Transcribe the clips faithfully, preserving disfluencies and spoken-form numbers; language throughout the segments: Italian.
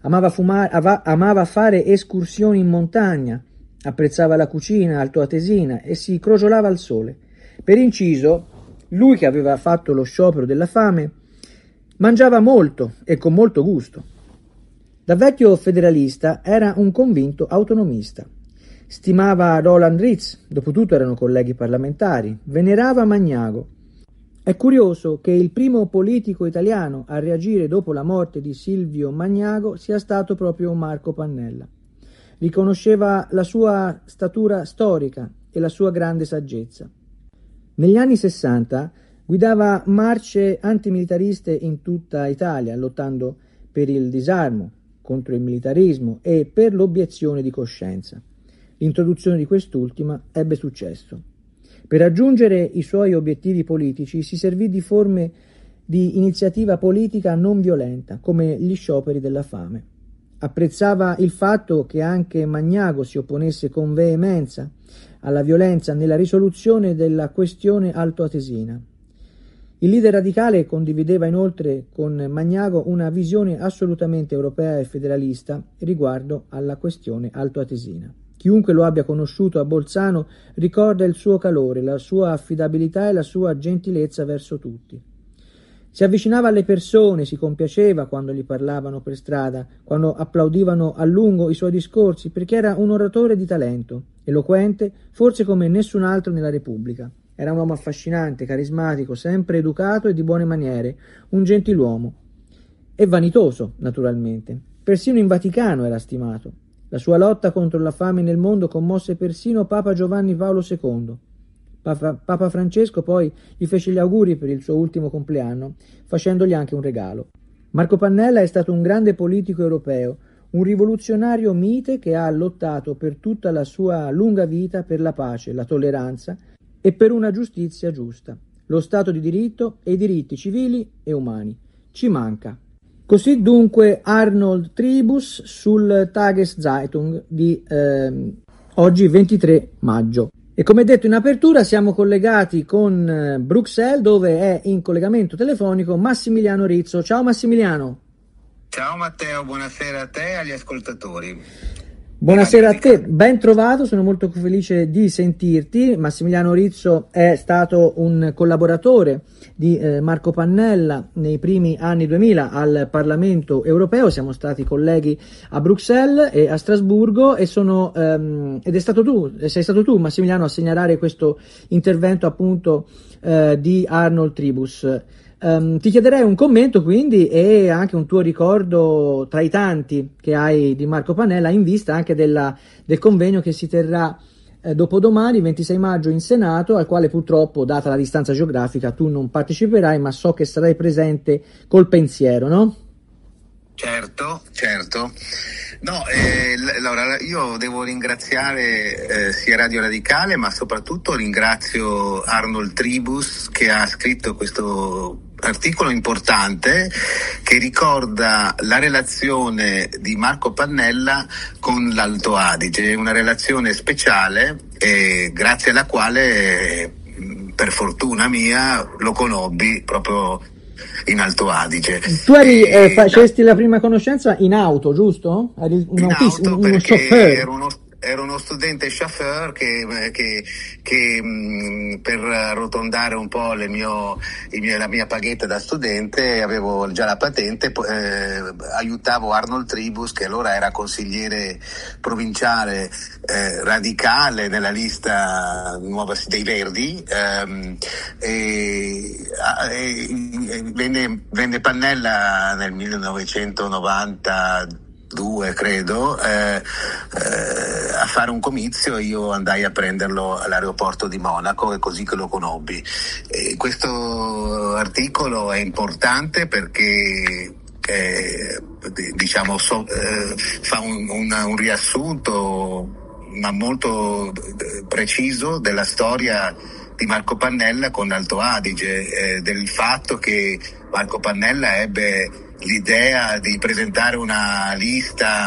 Amava, fumare, ava, amava fare escursioni in montagna, apprezzava la cucina altoatesina e si crogiolava al sole. Per inciso, lui che aveva fatto lo sciopero della fame, mangiava molto e con molto gusto. Da vecchio federalista era un convinto autonomista. Stimava Roland Ritz, dopotutto erano colleghi parlamentari, venerava Magnago. È curioso che il primo politico italiano a reagire dopo la morte di Silvio Magnago sia stato proprio Marco Pannella. Riconosceva la sua statura storica e la sua grande saggezza. Negli anni sessanta guidava marce antimilitariste in tutta Italia, lottando per il disarmo, contro il militarismo e per l'obiezione di coscienza. L'introduzione di quest'ultima ebbe successo. Per raggiungere i suoi obiettivi politici si servì di forme di iniziativa politica non violenta, come gli scioperi della fame. Apprezzava il fatto che anche Magnago si opponesse con veemenza alla violenza nella risoluzione della questione altoatesina. Il leader radicale condivideva inoltre con Magnago una visione assolutamente europea e federalista riguardo alla questione altoatesina. Chiunque lo abbia conosciuto a Bolzano ricorda il suo calore, la sua affidabilità e la sua gentilezza verso tutti. Si avvicinava alle persone, si compiaceva quando gli parlavano per strada, quando applaudivano a lungo i suoi discorsi, perché era un oratore di talento, eloquente, forse come nessun altro nella Repubblica. Era un uomo affascinante, carismatico, sempre educato e di buone maniere, un gentiluomo. E vanitoso, naturalmente. Persino in Vaticano era stimato. La sua lotta contro la fame nel mondo commosse persino Papa Giovanni Paolo secondo. Papa, Papa Francesco poi gli fece gli auguri per il suo ultimo compleanno, facendogli anche un regalo. Marco Pannella è stato un grande politico europeo, un rivoluzionario mite che ha lottato per tutta la sua lunga vita per la pace, la tolleranza e per una giustizia giusta, lo Stato di diritto e i diritti civili e umani. Ci manca. Così dunque Arnold Tribus sul Tageszeitung di eh, oggi ventitré maggio. E come detto in apertura siamo collegati con eh, Bruxelles, dove è in collegamento telefonico Massimiliano Rizzo. Ciao Massimiliano. Ciao Matteo, buonasera a te e agli ascoltatori. Buonasera a te, ben trovato, sono molto felice di sentirti. Massimiliano Rizzo è stato un collaboratore di eh, Marco Pannella nei primi anni duemila al Parlamento europeo, siamo stati colleghi a Bruxelles e a Strasburgo e sono ehm, ed è stato tu, sei stato tu Massimiliano a segnalare questo intervento appunto eh, di Arnold Tribus. Um, ti chiederei un commento quindi e anche un tuo ricordo tra i tanti che hai di Marco Pannella in vista anche della, del convegno che si terrà eh, dopodomani, ventisei maggio in Senato, al quale purtroppo, data la distanza geografica, tu non parteciperai, ma so che sarai presente col pensiero, no? Certo, certo. No, eh, allora io devo ringraziare eh, sia Radio Radicale, ma soprattutto ringrazio Arnold Tribus che ha scritto questo articolo importante che ricorda la relazione di Marco Pannella con l'Alto Adige, una relazione speciale eh, grazie alla quale, per fortuna mia, lo conobbi proprio in Alto Adige. Tu eri, eh, facesti la prima conoscenza in auto, giusto? Eri un in autista, auto uno perché chauffeur. ero uno Ero uno studente chauffeur che, che, che mh, per arrotondare un po' le mio, il mio, la mia paghetta da studente, avevo già la patente, eh, aiutavo Arnold Tribus, che allora era consigliere provinciale eh, radicale nella lista nuova dei Verdi, ehm, e, e, venne, venne Pannella nel millenovecentonovanta due credo eh, eh, a fare un comizio. Io andai a prenderlo all'aeroporto di Monaco e così che lo conobbi. E questo articolo è importante perché eh, diciamo so, eh, fa un, un, un riassunto ma molto preciso della storia di Marco Pannella con Alto Adige, eh, del fatto che Marco Pannella ebbe l'idea di presentare una lista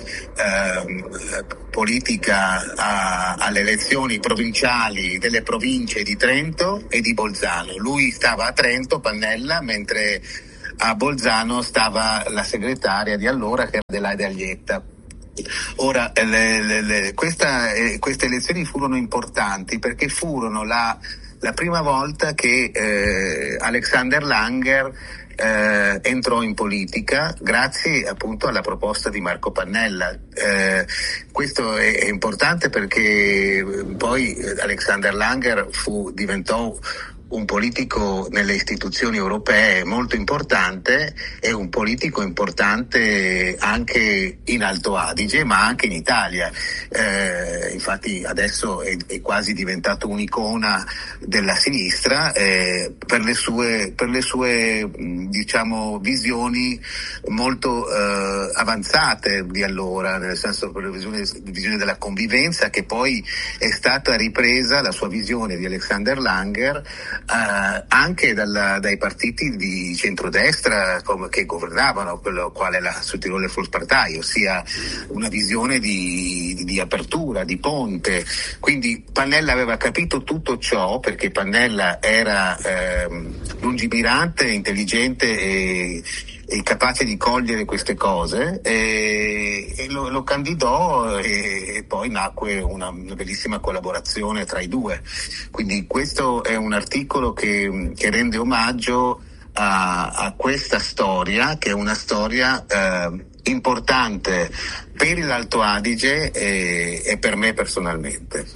eh, politica a, alle elezioni provinciali delle province di Trento e di Bolzano. Lui stava a Trento, Pannella, mentre a Bolzano stava la segretaria di allora, che era Adelaide Aglietta. Ora, le, le, le, questa, eh, queste elezioni furono importanti perché furono la, la prima volta che eh, Alexander Langer eh, entrò in politica grazie appunto alla proposta di Marco Pannella. Eh, questo è, è importante perché poi Alexander Langer fu, diventò un politico nelle istituzioni europee molto importante e un politico importante anche in Alto Adige ma anche in Italia. Eh, infatti adesso è, è quasi diventato un'icona della sinistra eh, per le sue, per le sue diciamo visioni molto eh, avanzate di allora, nel senso per la visione, visione della convivenza, che poi è stata ripresa, la sua visione di Alexander Langer, Uh, anche dalla, dai partiti di centrodestra come, che governavano, quello quale la Südtiroler Volkspartei, ossia una visione di, di, di apertura, di ponte. Quindi Pannella aveva capito tutto ciò, perché Pannella era eh, lungimirante, intelligente e, e capace di cogliere queste cose, e, e lo, lo candidò e, e poi nacque una, una bellissima collaborazione tra i due. Quindi questo è un articolo che, che rende omaggio a, a questa storia, che è una storia eh, importante per l'Alto Adige e, e per me personalmente.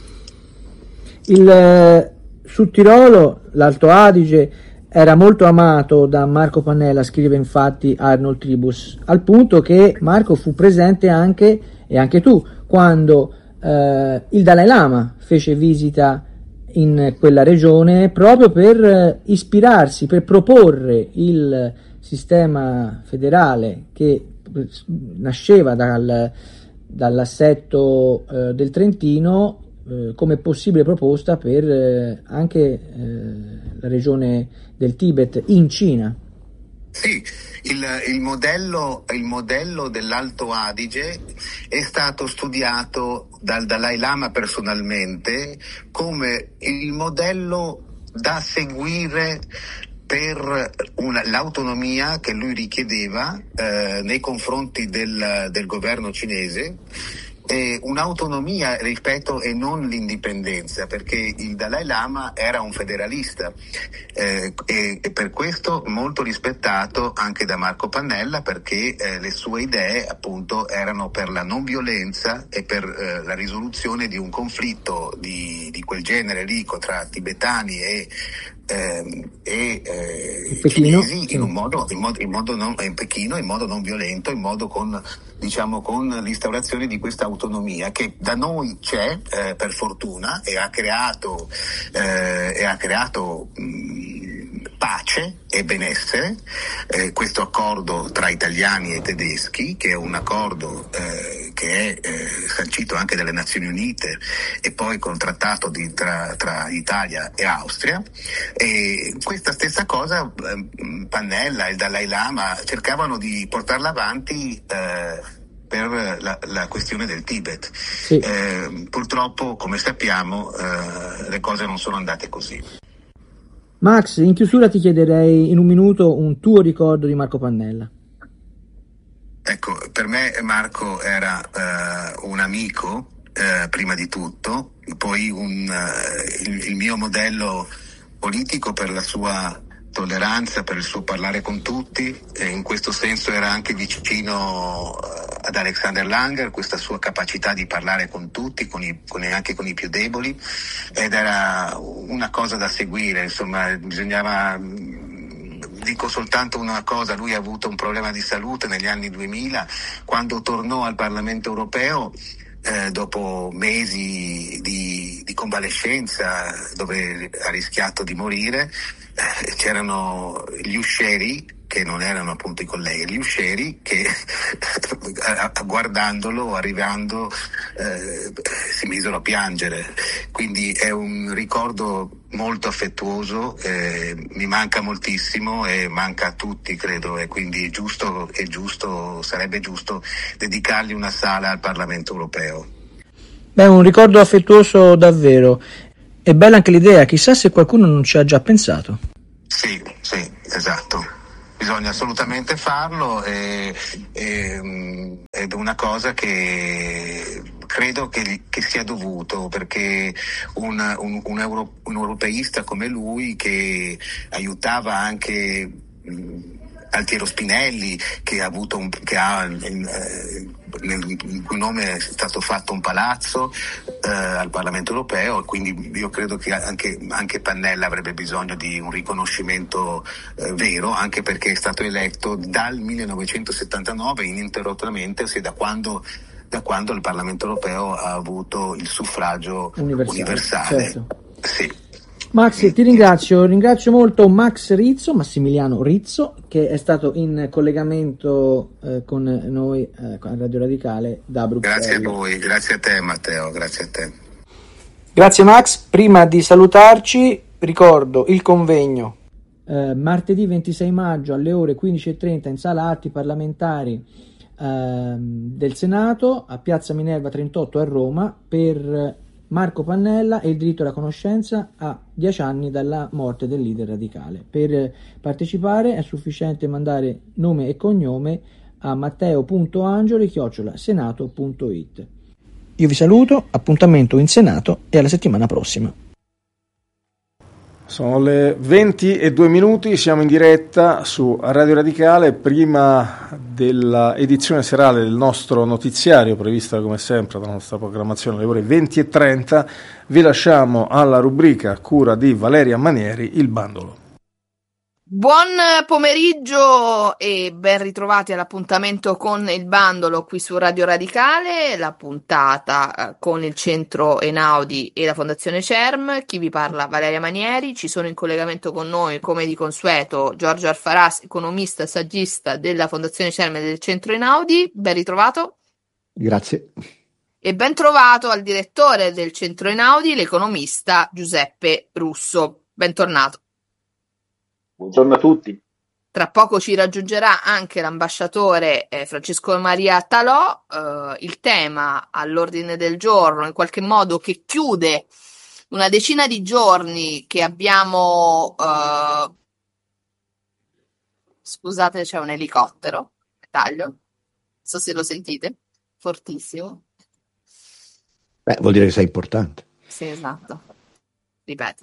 Il Sud Tirolo, l'Alto Adige, era molto amato da Marco Pannella, scrive infatti Arnold Tribus, al punto che Marco fu presente anche, e anche tu, quando eh, il Dalai Lama fece visita in quella regione proprio per ispirarsi, per proporre il sistema federale che nasceva dal, dall'assetto eh, del Trentino eh, come possibile proposta per eh, anche eh, la regione del Tibet in Cina. Sì, il, il modello, il modello dell'Alto Adige è stato studiato dal Dalai Lama personalmente come il modello da seguire per una, l'autonomia che lui richiedeva eh, nei confronti del, del governo cinese. Eh, un'autonomia, ripeto, e non l'indipendenza, perché il Dalai Lama era un federalista eh, e, e per questo molto rispettato anche da Marco Pannella, perché eh, le sue idee appunto erano per la non violenza e per eh, la risoluzione di un conflitto di, di quel genere lì tra tibetani e Eh, e eh, cinesi in un modo, in modo, in modo non, in Pechino in modo non violento, in modo con, diciamo, con l'instaurazione di questa autonomia che da noi c'è eh, per fortuna, e ha creato eh, e ha creato mh, pace e benessere. Eh, questo accordo tra italiani e tedeschi, che è un accordo eh, che è eh, sancito anche dalle Nazioni Unite e poi col trattato di, tra, tra Italia e Austria. E questa stessa cosa eh, Pannella e il Dalai Lama cercavano di portarla avanti eh, per la, la questione del Tibet. Sì. Eh, purtroppo, come sappiamo, eh, le cose non sono andate così. Max, in chiusura ti chiederei in un minuto un tuo ricordo di Marco Pannella. Ecco, per me Marco era eh, un amico eh, prima di tutto, poi un, eh, il, il mio modello politico per la sua tolleranza, per il suo parlare con tutti, e in questo senso era anche vicino ad Alexander Langer, questa sua capacità di parlare con tutti, con i, con, anche con i più deboli, ed era una cosa da seguire. Insomma, bisognava, dico soltanto una cosa: lui ha avuto un problema di salute negli anni duemila, quando tornò al Parlamento europeo Eh, dopo mesi di, di convalescenza, dove ha rischiato di morire. Eh, c'erano gli uscieri, che non erano appunto i colleghi, gli uscieri che guardandolo, arrivando, eh, si misero a piangere. Quindi è un ricordo molto affettuoso, eh, mi manca moltissimo e manca a tutti, credo, e quindi è giusto, è giusto, sarebbe giusto dedicargli una sala al Parlamento europeo. Beh, un ricordo affettuoso davvero. È bella anche l'idea, chissà se qualcuno non ci ha già pensato. Sì, sì, esatto. bisogna assolutamente farlo e, e, ed è una cosa che credo che, che sia dovuto, perché un, un, un, euro, un europeista come lui, che aiutava anche mh, Altiero Spinelli, che ha avuto un, che ha eh, nel, in cui nome è stato fatto un palazzo eh, al Parlamento europeo, e quindi io credo che anche, anche Pannella avrebbe bisogno di un riconoscimento eh, vero, anche perché è stato eletto dal millenovecentosettantanove ininterrottamente, ossia da quando da quando il Parlamento europeo ha avuto il suffragio universale. universale. Certo. Sì. Max, ti ringrazio, ringrazio molto Max Rizzo, Massimiliano Rizzo, che è stato in collegamento eh, con noi eh, a Radio Radicale da Bruxelles. Grazie a voi, grazie a te Matteo, grazie a te. Grazie Max, prima di salutarci ricordo il convegno eh, martedì ventisei maggio alle ore quindici e trenta in sala Atti Parlamentari del Senato a Piazza Minerva trentotto a Roma per Marco Pannella e il diritto alla conoscenza a dieci anni dalla morte del leader radicale. Per partecipare è sufficiente mandare nome e cognome a matteo punto angioli chiocciola senato punto it. Io vi saluto, appuntamento in Senato e alla settimana prossima. Sono le venti e due minuti, siamo in diretta su Radio Radicale, prima della edizione serale del nostro notiziario, prevista come sempre dalla nostra programmazione alle ore venti e trenta. Vi lasciamo alla rubrica a cura di Valeria Manieri, Il Bandolo. Buon pomeriggio e ben ritrovati all'appuntamento con il Bandolo qui su Radio Radicale, la puntata eh, con il Centro Einaudi e la Fondazione CERM. Chi vi parla Valeria Manieri, ci sono in collegamento con noi come di consueto Giorgio Alfaras, economista e saggista della Fondazione CERM e del Centro Einaudi. Ben ritrovato. Grazie. E ben trovato al direttore del Centro Einaudi, l'economista Giuseppe Russo. Bentornato. Buongiorno a tutti. Tra poco ci raggiungerà anche l'ambasciatore eh, Francesco Maria Talò, eh, il tema all'ordine del giorno, in qualche modo che chiude una decina di giorni che abbiamo... Eh... Scusate, c'è un elicottero, taglio, non so se lo sentite, fortissimo. Beh, vuol dire che sei importante. Sì, esatto, ripeto.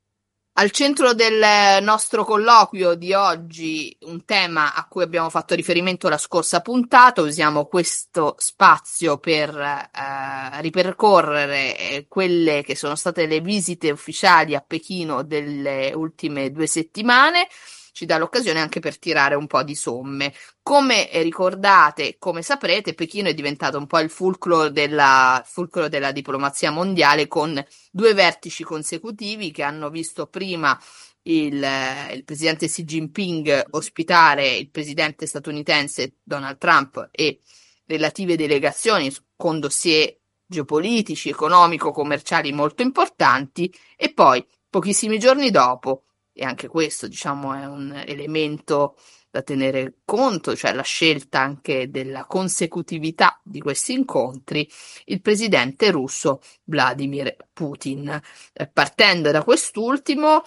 Al centro del nostro colloquio di oggi un tema a cui abbiamo fatto riferimento la scorsa puntata, usiamo questo spazio per eh, ripercorrere quelle che sono state le visite ufficiali a Pechino delle ultime due settimane. Ci dà l'occasione anche per tirare un po' di somme. Come ricordate, come saprete, Pechino è diventato un po' il fulcro della, fulcro della diplomazia mondiale, con due vertici consecutivi che hanno visto prima il, il presidente Xi Jinping ospitare il presidente statunitense Donald Trump e relative delegazioni con dossier geopolitici, economico-commerciali molto importanti, e poi pochissimi giorni dopo, e anche questo diciamo è un elemento da tenere conto, cioè la scelta anche della consecutività di questi incontri, il presidente russo Vladimir Putin. Eh, partendo da quest'ultimo,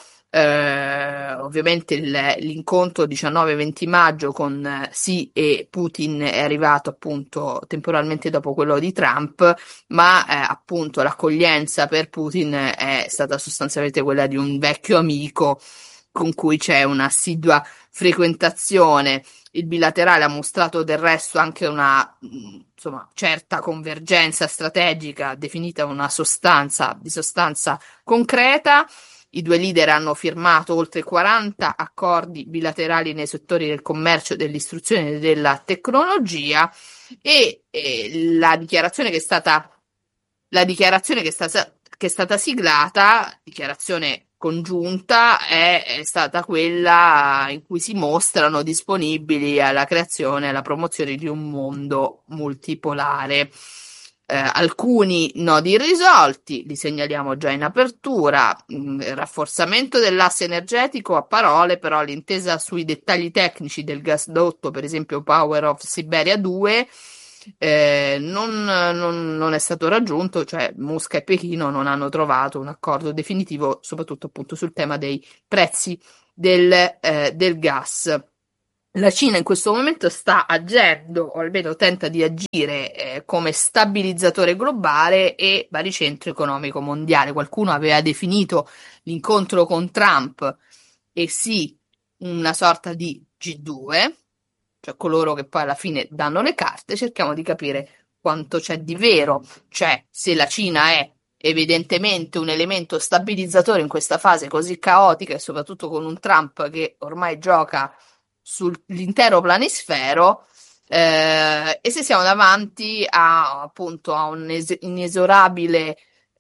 eh, ovviamente il, l'incontro diciannove venti maggio con Xi e Putin è arrivato appunto temporalmente dopo quello di Trump, ma eh, appunto l'accoglienza per Putin è stata sostanzialmente quella di un vecchio amico con cui c'è un'assidua frequentazione. Il bilaterale ha mostrato del resto anche una insomma certa convergenza strategica, definita una sostanza di sostanza concreta. I due leader hanno firmato oltre quaranta accordi bilaterali nei settori del commercio, dell'istruzione e della tecnologia, e, e la dichiarazione che è stata la dichiarazione che è stata che è stata siglata, dichiarazione congiunta, è, è stata quella in cui si mostrano disponibili alla creazione e alla promozione di un mondo multipolare. Eh, alcuni nodi irrisolti, li segnaliamo già in apertura: il rafforzamento dell'asse energetico a parole, però l'intesa sui dettagli tecnici del gasdotto, per esempio Power of Siberia due, Eh, non, non, non è stato raggiunto, cioè Mosca e Pechino non hanno trovato un accordo definitivo, soprattutto appunto sul tema dei prezzi del, eh, del gas. La Cina in questo momento sta agendo, o almeno tenta di agire, eh, come stabilizzatore globale e baricentro economico mondiale. Qualcuno aveva definito l'incontro con Trump e sì, una sorta di G due, cioè coloro che poi alla fine danno le carte. Cerchiamo di capire quanto c'è di vero, cioè se la Cina è evidentemente un elemento stabilizzatore in questa fase così caotica e soprattutto con un Trump che ormai gioca sull'intero planisfero, eh, e se siamo davanti a appunto a un'inesorabile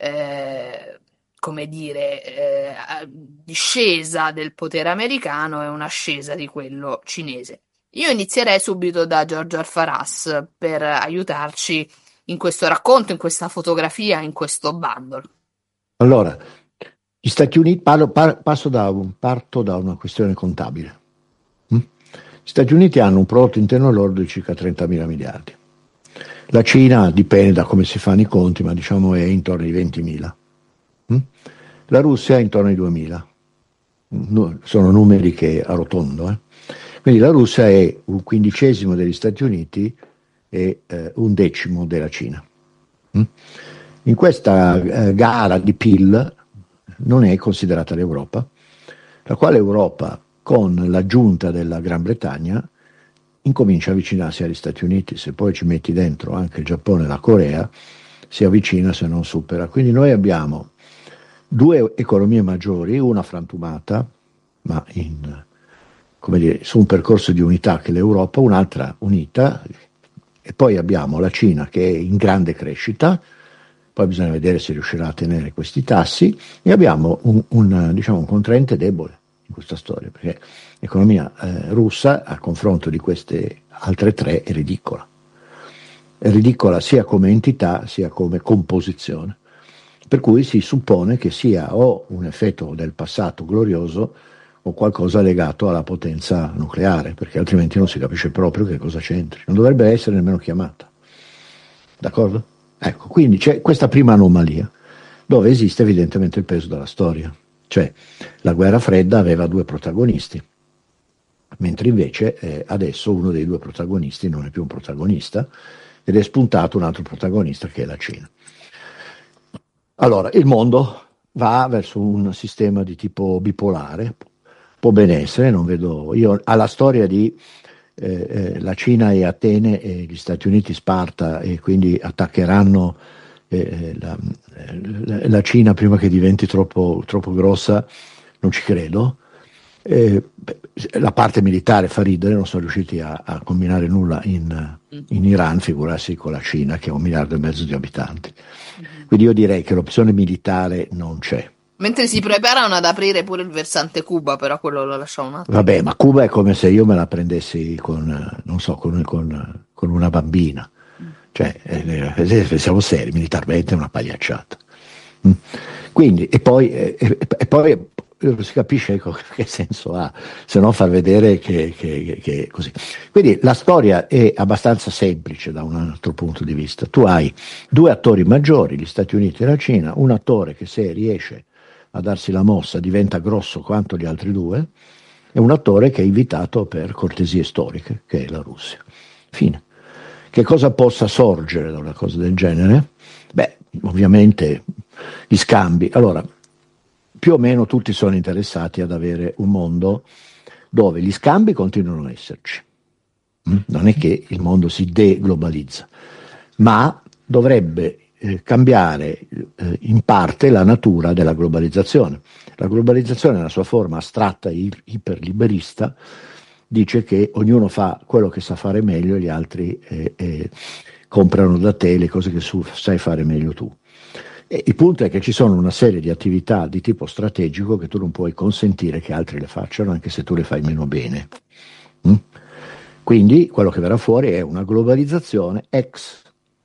eh, come dire eh, discesa del potere americano e un'ascesa di quello cinese. Io inizierei subito da Giorgio Alfaras per aiutarci in questo racconto, in questa fotografia, in questo bundle. Allora, gli Stati Uniti, parlo, par, passo da un, parto da una questione contabile. Mm? Gli Stati Uniti hanno un prodotto interno lordo di circa trentamila miliardi. La Cina dipende da come si fanno i conti, ma diciamo è intorno ai ventimila. Mm? La Russia è intorno ai duemila. No, sono numeri che arrotondo. Eh? Quindi la Russia è un quindicesimo degli Stati Uniti e eh, un decimo della Cina. Mm? In questa eh, gara di P I L non è considerata l'Europa, la quale Europa, con l'aggiunta della Gran Bretagna, incomincia a avvicinarsi agli Stati Uniti. Se poi ci metti dentro anche il Giappone e la Corea, si avvicina se non supera. Quindi noi abbiamo due economie maggiori, una frantumata, ma in, come dire, su un percorso di unità che è l'Europa, un'altra unita, e poi abbiamo la Cina che è in grande crescita, poi bisogna vedere se riuscirà a tenere questi tassi, e abbiamo un, un, diciamo, un contraente debole in questa storia, perché l'economia eh, russa a confronto di queste altre tre è ridicola. È ridicola sia come entità sia come composizione, per cui si suppone che sia o un effetto del passato glorioso o qualcosa legato alla potenza nucleare, perché altrimenti non si capisce proprio che cosa c'entri. Non dovrebbe essere nemmeno chiamata. D'accordo? Ecco, quindi c'è questa prima anomalia, dove esiste evidentemente il peso della storia. Cioè, la guerra fredda aveva due protagonisti, mentre invece eh, adesso uno dei due protagonisti non è più un protagonista, ed è spuntato un altro protagonista che è la Cina. Allora, il mondo va verso un sistema di tipo bipolare, può ben essere, non vedo, io alla storia di eh, eh, la Cina e Atene e gli Stati Uniti Sparta, e quindi attaccheranno eh, la, la, la Cina prima che diventi troppo, troppo grossa, non ci credo. Eh, la parte militare fa ridere, non sono riusciti a, a combinare nulla in, in Iran, figurarsi con la Cina che ha un miliardo e mezzo di abitanti. Quindi io direi che l'opzione militare non c'è. Mentre si preparano ad aprire pure il versante Cuba, però quello lo lasciamo un attimo. Vabbè, ma Cuba è come se io me la prendessi con, non so, con, con, con una bambina. Cioè, eh, siamo seri, militarmente è una pagliacciata. Mm. Quindi, e poi, e, e poi si capisce ecco, che senso ha, se non far vedere che, che, che così. Quindi la storia è abbastanza semplice da un altro punto di vista. Tu hai due attori maggiori, gli Stati Uniti e la Cina, un attore che se riesce a darsi la mossa diventa grosso quanto gli altri due, e un attore che è invitato per cortesie storiche, che è la Russia. Fine. Che cosa possa sorgere da una cosa del genere? Beh, ovviamente gli scambi. Allora, più o meno tutti sono interessati ad avere un mondo dove gli scambi continuano a esserci. Non è che il mondo si deglobalizza, ma dovrebbe eh, cambiare eh, in parte la natura della globalizzazione. La globalizzazione nella sua forma astratta e iperliberista dice che ognuno fa quello che sa fare meglio e gli altri eh, eh, comprano da te le cose che su, sai fare meglio tu. E il punto è che ci sono una serie di attività di tipo strategico che tu non puoi consentire che altri le facciano, anche se tu le fai meno bene. Mm? Quindi quello che verrà fuori è una globalizzazione ex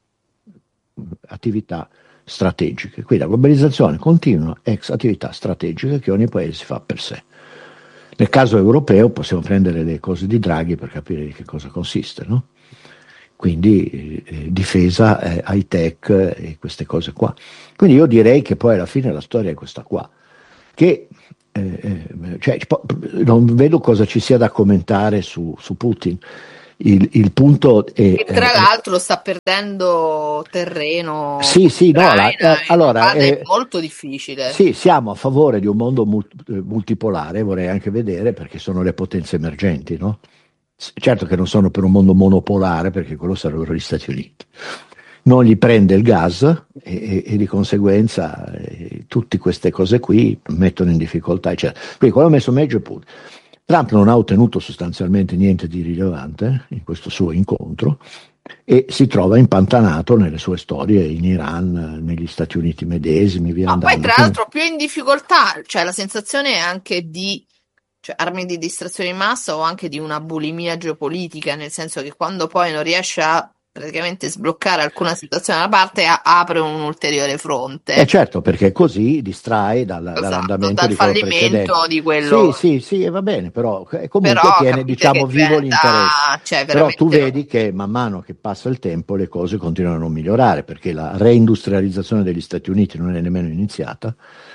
attività strategiche. Quindi la globalizzazione continua ex attività strategiche che ogni paese fa per sé. Nel caso europeo possiamo prendere le cose di Draghi per capire di che cosa consiste, no? Quindi eh, difesa, eh, high tech e queste cose qua. Quindi io direi che poi alla fine la storia è questa qua, che eh, eh, cioè, non vedo cosa ci sia da commentare su, su Putin. Il, il punto è, che tra eh, l'altro sta perdendo terreno sì, con sì, no, la- l'Ucraina eh, in una allora, fase eh, molto difficile. sì, siamo a favore di un mondo mul- eh, multipolare, vorrei anche vedere, perché sono le potenze emergenti, no? S- Certo che non sono per un mondo monopolare, perché quello sarebbero gli Stati Uniti. Non gli prende il gas e, e- e di conseguenza eh, tutte queste cose qui mettono in difficoltà, eccetera. Quindi quello ha messo meglio pure. Trump non ha ottenuto sostanzialmente niente di rilevante in questo suo incontro e si trova impantanato nelle sue storie in Iran, negli Stati Uniti medesimi, via No, poi andando. tra Quindi, l'altro più in difficoltà, cioè la sensazione è anche di cioè, armi di distrazione di massa o anche di una bulimia geopolitica, nel senso che quando poi non riesce a praticamente sbloccare alcuna situazione da parte, a- apre un ulteriore è fronte. certo, perché così distrae dal- Esatto, dall'andamento dal di quello precedente. fallimento di Sì, quello. sì, sì, e va bene, però eh, comunque Però tiene, capite che diciamo, vivo l'interesse. diventa, cioè, Però tu veramente. vedi che man mano che passa il tempo le cose continuano a non migliorare, perché la reindustrializzazione degli Stati Uniti non è nemmeno iniziata,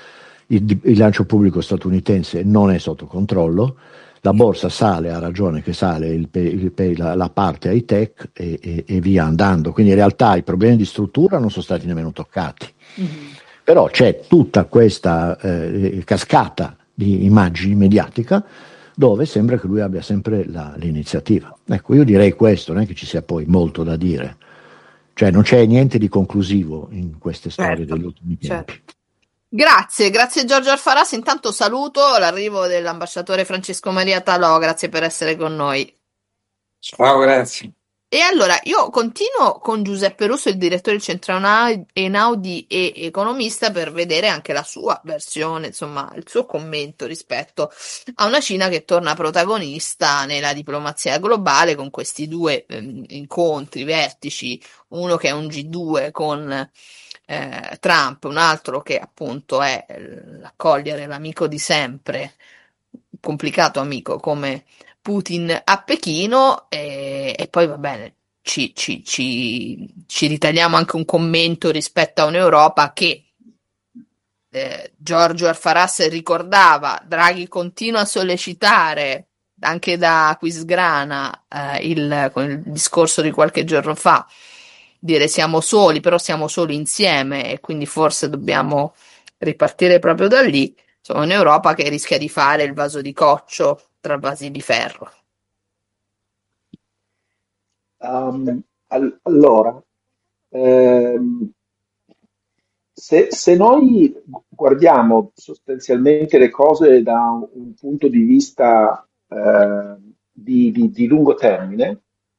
il, di- il lancio pubblico statunitense non è sotto controllo, la borsa sale, ha ragione che sale il pe- il pe- la, la parte high tech e, e- e via andando. Quindi in realtà i problemi di struttura non sono stati nemmeno toccati. Mhm. Però c'è tutta questa eh, cascata di immagini mediatica dove sembra che lui abbia sempre la- l'iniziativa. Ecco, io direi questo, non è che ci sia poi molto da dire. Cioè non c'è niente di conclusivo in queste storie Certo, degli ultimi certo. tempi. Grazie, grazie Giorgio Alfaras. Intanto saluto l'arrivo dell'ambasciatore Francesco Maria Talò, grazie per essere con noi. Ciao, grazie. E allora io continuo con Giuseppe Russo, il direttore del Centro Enau- Einaudi e economista, per vedere anche la sua versione, insomma, il suo commento rispetto a una Cina che torna protagonista nella diplomazia globale con questi due ehm, incontri, vertici, uno che è un G due con eh, Trump, un altro che appunto è eh, l'accogliere l'amico di sempre, complicato amico come Putin a Pechino e, e poi va bene, ci, ci, ci, ci ritagliamo anche un commento rispetto a un'Europa che eh, Giorgio Alfaras ricordava, Draghi continua a sollecitare anche da Aquisgrana eh, il, con il discorso di qualche giorno fa, dire siamo soli, però siamo soli insieme e quindi forse dobbiamo ripartire proprio da lì. Insomma, un'Europa che rischia di fare il vaso di coccio tra vasi di ferro. Um, al- allora, ehm, se, se noi guardiamo sostanzialmente le cose da un, un punto di vista eh, di, di- di lungo termine,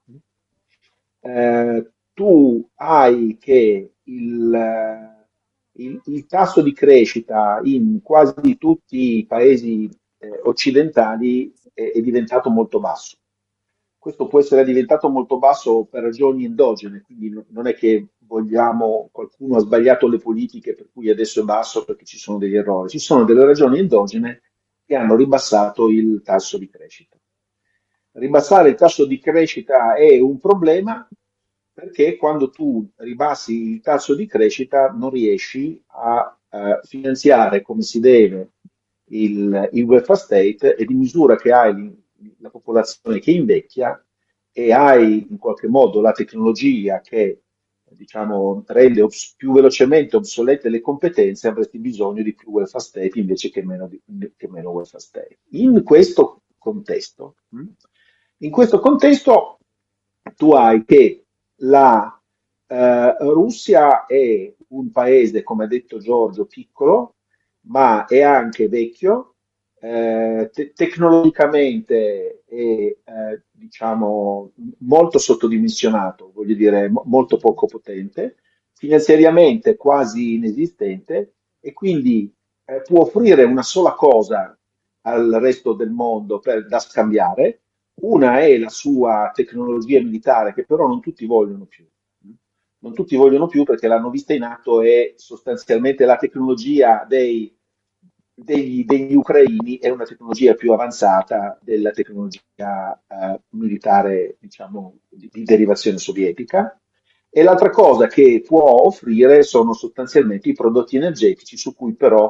eh, tu hai che il, eh, il- il tasso di crescita in quasi tutti i paesi eh, occidentali è, è diventato molto basso. Questo può essere diventato molto basso per ragioni endogene, quindi no- non è che vogliamo, qualcuno ha sbagliato le politiche per cui adesso è basso perché ci sono degli errori, ci sono delle ragioni endogene che hanno ribassato il tasso di crescita. Ribassare il tasso di crescita è un problema perché quando tu ribassi il tasso di crescita non riesci a eh, finanziare come si deve il, il welfare state e di misura che hai l- la popolazione che invecchia e hai in qualche modo la tecnologia che diciamo, rende obs- più velocemente obsolete le competenze, avresti bisogno di più welfare state invece che meno, di- che meno welfare state. In questo contesto, mh, in questo contesto tu hai che la eh, Russia è un paese, come ha detto Giorgio, piccolo, ma è anche vecchio, eh, te- tecnologicamente è eh, diciamo, molto sottodimensionato, voglio dire, mo- molto poco potente, finanziariamente quasi inesistente e quindi eh, può offrire una sola cosa al resto del mondo per- da scambiare. Una è la sua tecnologia militare, che però non tutti vogliono più. Non tutti vogliono più perché l'hanno vista in atto e sostanzialmente la tecnologia dei, degli, degli ucraini è una tecnologia più avanzata della tecnologia eh, militare, diciamo, di, di derivazione sovietica. E l'altra cosa che può offrire sono sostanzialmente i prodotti energetici su cui però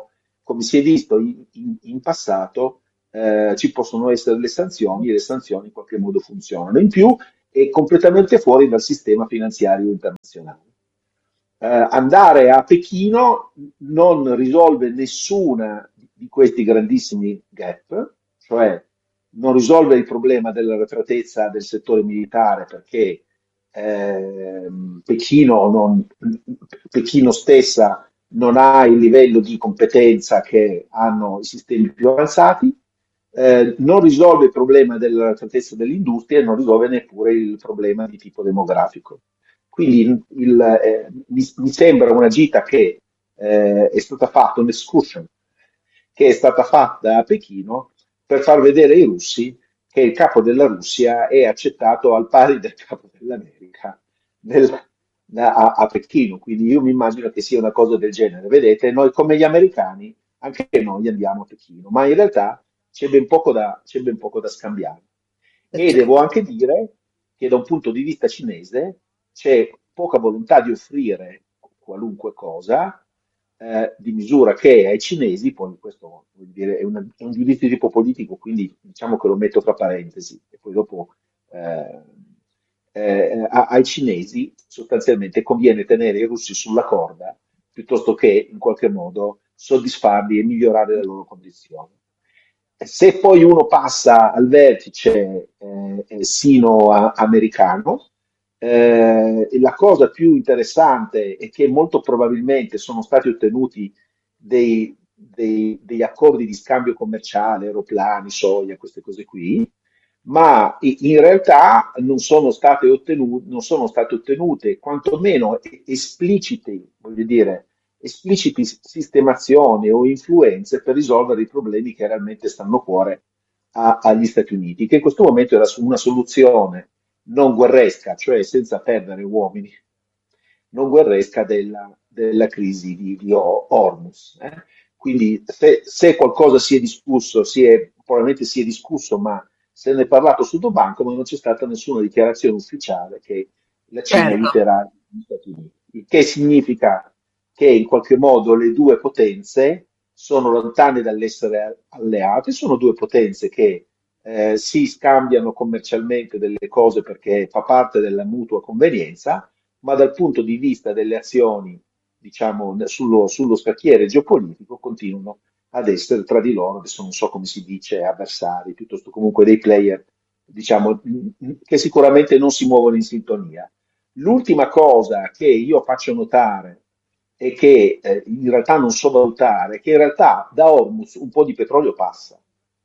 come si è visto in, in- in passato, eh, ci possono essere le sanzioni e le sanzioni in qualche modo funzionano. In più è completamente fuori dal sistema finanziario internazionale. Eh, andare a Pechino non risolve nessuna di questi grandissimi gap, cioè non risolve il problema dell'arretratezza del settore militare perché ehm, Pechino, non- Pechino stessa non ha il livello di competenza che hanno i sistemi più avanzati, eh, non risolve il problema dell'arretratezza dell'industria e non risolve neppure il problema di tipo demografico. Quindi il- eh, mi, mi sembra una gita che eh, è stata fatta, un'escursion che è stata fatta a Pechino per far vedere ai russi che il capo della Russia è accettato al pari del capo dell'America nel- a, a Pechino. Quindi io mi immagino che sia una cosa del genere. Vedete, noi come gli americani, anche noi andiamo a Pechino, ma in realtà c'è ben poco da, c'è ben poco da scambiare. E Perché devo anche dire che da un punto di vista cinese c'è poca volontà di offrire qualunque cosa eh, di misura che ai cinesi, poi questo vuol dire, è, una- è un giudizio di tipo politico, quindi diciamo che lo metto tra parentesi, e poi dopo eh, eh, a- ai cinesi sostanzialmente conviene tenere i russi sulla corda piuttosto che in qualche modo soddisfarli e migliorare le loro condizioni. Se poi uno passa al vertice eh, eh, sino-americano, eh, la cosa più interessante è che molto probabilmente sono stati ottenuti dei- dei- degli accordi di scambio commerciale, aeroplani, soia, queste cose qui, ma i- in realtà non sono state ottenute, non sono state ottenute quantomeno e- esplicite, voglio dire, espliciti s- sistemazioni o influenze per risolvere i problemi che realmente stanno a cuore a- agli Stati Uniti, che in questo momento era su- una soluzione non guerresca, cioè senza perdere uomini, non guerresca della, della crisi di, di O- Hormuz. eh. Quindi se, se qualcosa si è discusso, si è, probabilmente si è discusso, ma se ne è parlato sul banco, ma non c'è stata nessuna dichiarazione ufficiale che la Cina certo. aiuterà gli Stati Uniti. Il che significa che in qualche modo le due potenze sono lontane dall'essere alleate, sono due potenze che eh, si scambiano commercialmente delle cose perché fa parte della mutua convenienza, ma dal punto di vista delle azioni, diciamo, sullo, sullo scacchiere geopolitico continuano ad essere tra di loro, adesso non so come si dice, avversari, piuttosto comunque dei player, diciamo, che sicuramente non si muovono in sintonia. L'ultima cosa che io faccio notare e che eh, in realtà non so valutare, è che in realtà da Hormuz un po' di petrolio passa.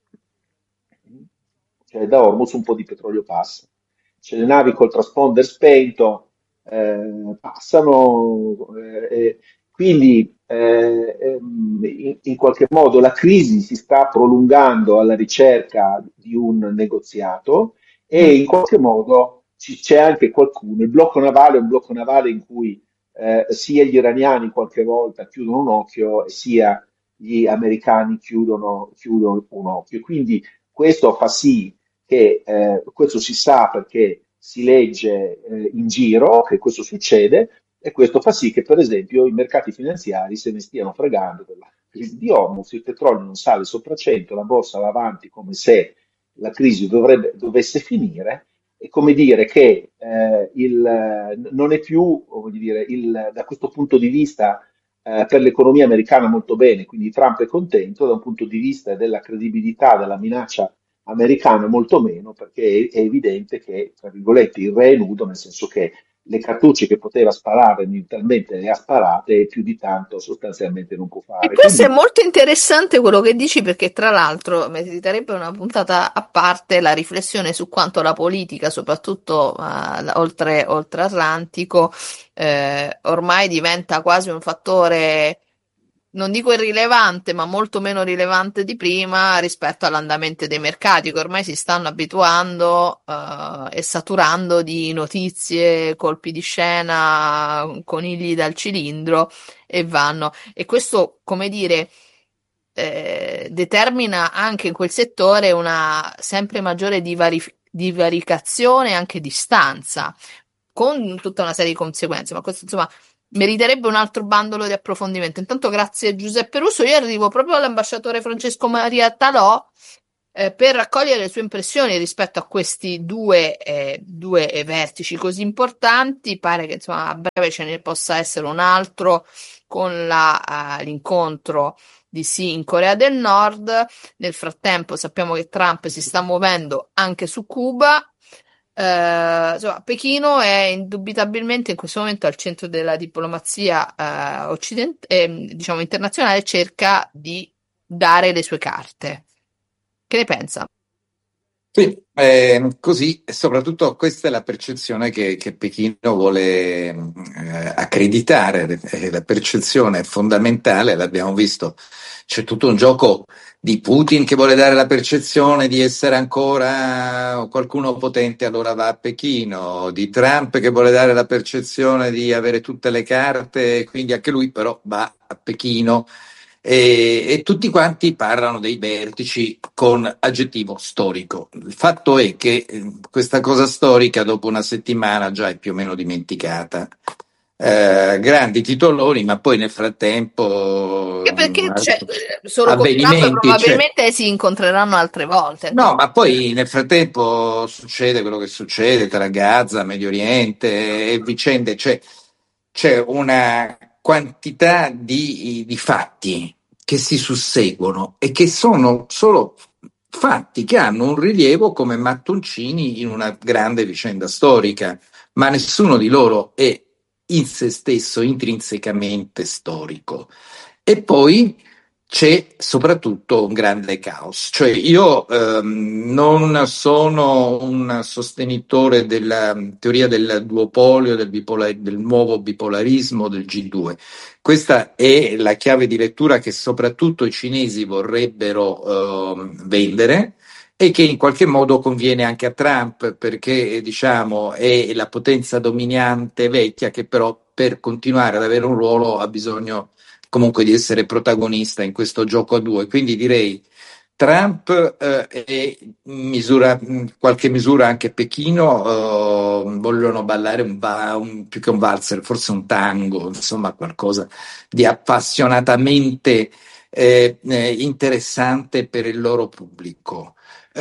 Cioè da Hormuz un po' di petrolio passa. Cioè, le navi col transponder spento eh, passano, eh, e quindi eh, ehm, in, in qualche modo la crisi si sta prolungando alla ricerca di un negoziato Mm. e in qualche modo ci- c'è anche qualcuno. Il blocco navale è un blocco navale in cui eh, sia gli iraniani qualche volta chiudono un occhio e sia gli americani chiudono, chiudono un occhio. Quindi questo fa sì che eh, questo si sa perché si legge eh, in giro che questo succede e questo fa sì che per esempio i mercati finanziari se ne stiano fregando della crisi di Hormuz, il petrolio non sale sopra cento, la borsa va avanti come se la crisi dovrebbe, dovesse finire. È come dire che eh, il, non è più, voglio dire, il, da questo punto di vista eh, per l'economia americana molto bene, quindi Trump è contento, da un punto di vista della credibilità della minaccia americana molto meno, perché è, è evidente che, tra virgolette, il re è nudo, nel senso che le cartucce che poteva sparare militarmente le ha sparate e più di tanto sostanzialmente non può E fare. questo è Quindi molto interessante quello che dici perché tra l'altro meriterebbe una puntata a parte la riflessione su quanto la politica, soprattutto eh, oltre, oltre Atlantico, eh, ormai diventa quasi un fattore, non dico irrilevante, ma molto meno rilevante di prima rispetto all'andamento dei mercati, che ormai si stanno abituando eh, e saturando di notizie, colpi di scena, conigli dal cilindro e vanno. E questo, come dire, eh, determina anche in quel settore una sempre maggiore divari- divaricazione e anche distanza, con tutta una serie di conseguenze. Ma questo, insomma, meriterebbe un altro bandolo di approfondimento. Intanto grazie Giuseppe Russo, io arrivo proprio all'ambasciatore Francesco Maria Talò eh, per raccogliere le sue impressioni rispetto a questi due, eh, due vertici così importanti. Pare che insomma a breve ce ne possa essere un altro con la, uh, l'incontro di Xi in Corea del Nord. Nel frattempo sappiamo che Trump si sta muovendo anche su Cuba. Uh, insomma, Pechino è indubitabilmente in questo momento al centro della diplomazia uh, occident- eh, diciamo internazionale, cerca di dare le sue carte. Che ne pensa? Sì, eh, così, e soprattutto questa è la percezione che, che Pechino vuole eh, accreditare, eh, la percezione è fondamentale, l'abbiamo visto, c'è tutto un gioco di Putin che vuole dare la percezione di essere ancora qualcuno potente, allora va a Pechino, di Trump che vuole dare la percezione di avere tutte le carte, quindi anche lui però va a Pechino. E, e tutti quanti parlano dei vertici con aggettivo storico. Il fatto è che eh, questa cosa storica dopo una settimana già è più o meno dimenticata. Eh, grandi titoloni, ma poi nel frattempo Che perché mh, c'è, solo con Trump avvenimenti, probabilmente cioè, si incontreranno altre volte. no, ma poi nel frattempo succede quello che succede tra Gaza, Medio Oriente e vicende, cioè c'è una quantità di, di fatti che si susseguono e che sono solo fatti che hanno un rilievo come mattoncini in una grande vicenda storica, ma nessuno di loro è in se stesso intrinsecamente storico. E poi c'è soprattutto un grande caos, cioè io ehm, non sono un sostenitore della teoria del duopolio, del, bipolar- del nuovo bipolarismo del G due. Questa è la chiave di lettura che soprattutto i cinesi vorrebbero ehm, vendere e che in qualche modo conviene anche a Trump perché diciamo è la potenza dominante vecchia che però per continuare ad avere un ruolo ha bisogno comunque di essere protagonista in questo gioco a due, quindi direi Trump eh, e in misura, in qualche misura anche Pechino eh, vogliono ballare un, va- un, più che un valzer, forse un tango, insomma qualcosa di appassionatamente eh, eh, interessante per il loro pubblico.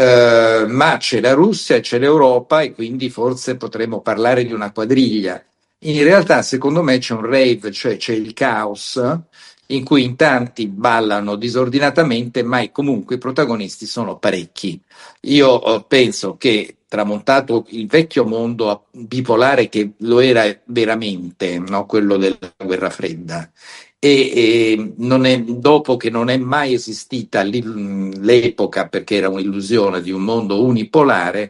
Eh, ma c'è la Russia e c'è l'Europa e quindi forse potremmo parlare di una quadriglia. In realtà, secondo me, c'è un rave, cioè c'è il caos in cui in tanti ballano disordinatamente, ma comunque i protagonisti sono parecchi. Io eh, penso che tramontato il vecchio mondo bipolare che lo era veramente, no? Quello della guerra fredda, e, e non è, dopo che non è mai esistita l'epoca, perché era un'illusione di un mondo unipolare,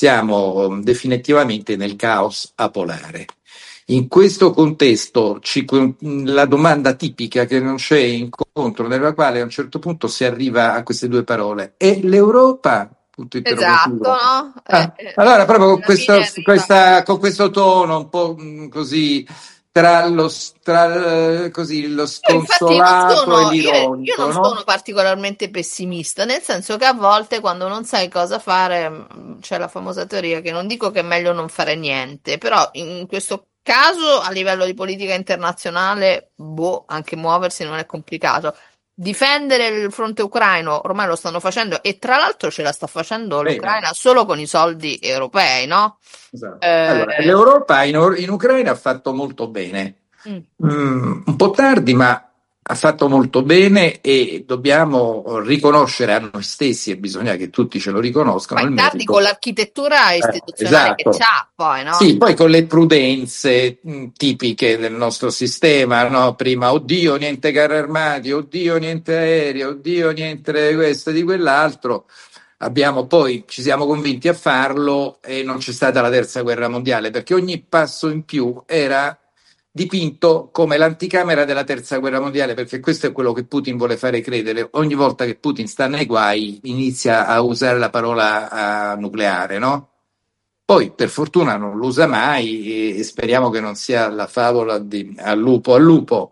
siamo definitivamente nel caos apolare. In questo contesto ci, la domanda tipica che non c'è incontro nella quale a un certo punto si arriva a queste due parole è l'Europa? Punto Esatto, interrogativo. no? Ah, Eh, eh, allora proprio con alla questo, fine arriva. questa, con questo tono un po' mh, così tra lo, tra, così, lo Io infatti non sconsolato e sono, io, io l'ironico, non no? sono particolarmente pessimista, nel senso che a volte quando non sai cosa fare, mh, c'è la famosa teoria che non dico che è meglio non fare niente, però in questo caso a livello di politica internazionale, boh, anche muoversi non è complicato. Difendere il fronte ucraino ormai lo stanno facendo e tra l'altro ce la sta facendo Bene. l'Ucraina solo con i soldi europei, no? Esatto. Eh, Allora, l'Europa in, in Ucraina ha fatto molto bene. mm. Mm, un po' tardi, ma ha fatto molto bene e dobbiamo riconoscere a noi stessi, e bisogna che tutti ce lo riconoscano, Poi il tardi merito. con l'architettura Eh, istituzionale che esatto. c'ha, poi, no? Sì, poi con le prudenze mh, tipiche del nostro sistema, no? Prima, oddio, niente carri armati, oddio, niente aerei, oddio, niente questo e di quell'altro. Abbiamo poi, ci siamo convinti a farlo e non c'è stata la terza guerra mondiale, perché ogni passo in più era dipinto come l'anticamera della terza guerra mondiale, perché questo è quello che Putin vuole fare credere. Ogni volta che Putin sta nei guai inizia a usare la parola uh, nucleare, no? Poi per fortuna non lo usa mai e speriamo che non sia la favola di al lupo al lupo,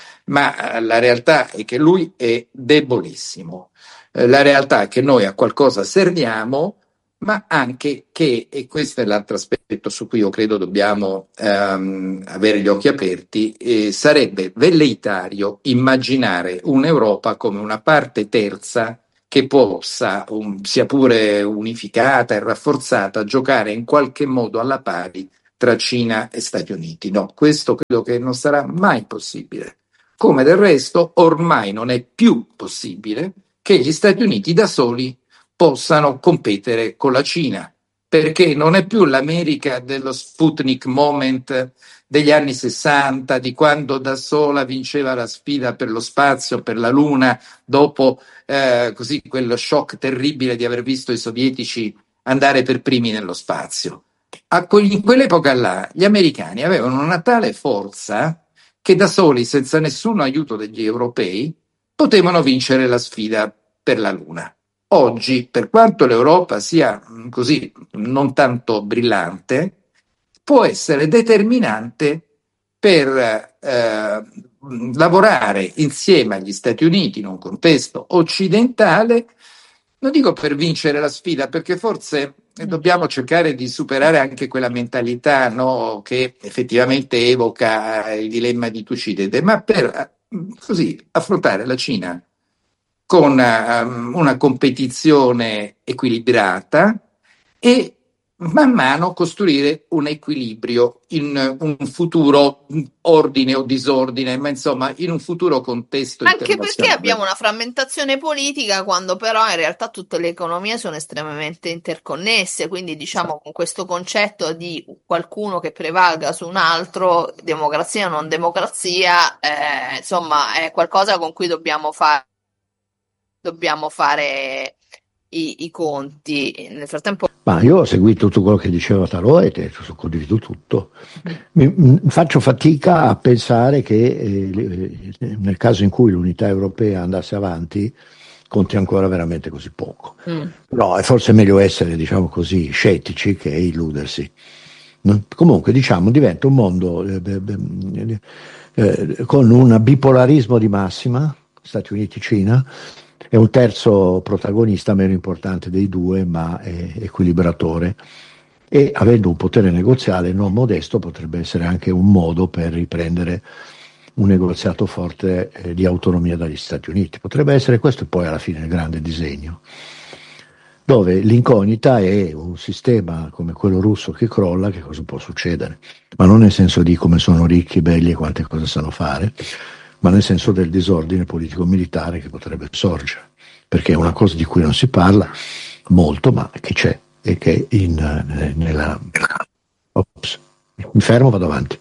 ma la realtà è che lui è debolissimo. La realtà è che noi a qualcosa serviamo, ma anche che, e questo è l'altro aspetto su cui io credo dobbiamo ehm, avere gli occhi aperti, eh, sarebbe velleitario immaginare un'Europa come una parte terza che possa, um, sia pure unificata e rafforzata, giocare in qualche modo alla pari tra Cina e Stati Uniti. No, questo credo che non sarà mai possibile. Come del resto ormai non è più possibile che gli Stati Uniti da soli possano competere con la Cina, perché non è più l'America dello Sputnik moment degli anni sessanta, di quando da sola vinceva la sfida per lo spazio, per la Luna, dopo eh, così quello shock terribile di aver visto i sovietici andare per primi nello spazio. A que- in quell'epoca là gli americani avevano una tale forza che da soli, senza nessun aiuto degli europei, potevano vincere la sfida per la Luna. Oggi, per quanto l'Europa sia così non tanto brillante, può essere determinante per eh, lavorare insieme agli Stati Uniti in un contesto occidentale, non dico per vincere la sfida, perché forse dobbiamo cercare di superare anche quella mentalità, no, che effettivamente evoca il dilemma di Tucidide, ma per così affrontare la Cina con um, una competizione equilibrata e man mano costruire un equilibrio in un futuro ordine o disordine, ma insomma in un futuro contesto Anche perché internazionale. abbiamo una frammentazione politica quando però in realtà tutte le economie sono estremamente interconnesse, quindi diciamo con questo concetto di qualcuno che prevalga su un altro, democrazia o non democrazia, eh, insomma è qualcosa con cui dobbiamo fare dobbiamo fare i, i conti. Nel frattempo Ma io ho seguito tutto quello che diceva Tarò e te, condivido tutto. Mi, mi- faccio fatica a pensare che eh, le- nel caso in cui l'unità europea andasse avanti conti ancora veramente così poco. mm. Però è forse meglio essere, diciamo così, scettici che illudersi. No? Comunque, diciamo, diventa un mondo eh, beh, beh, eh, con un bipolarismo di massima, Stati Uniti-Cina, e un terzo protagonista meno importante dei due, ma è equilibratore. E avendo un potere negoziale non modesto, potrebbe essere anche un modo per riprendere un negoziato forte eh, di autonomia dagli Stati Uniti. Potrebbe essere questo poi alla fine il grande disegno, dove l'incognita è un sistema come quello russo che crolla, che cosa può succedere? Ma non nel senso di come sono ricchi, belli e quante cose sanno fare, ma nel senso del disordine politico-militare che potrebbe sorgere, perché è una cosa di cui non si parla molto, ma che c'è e che in, eh, nella... Ops, mi fermo, vado avanti.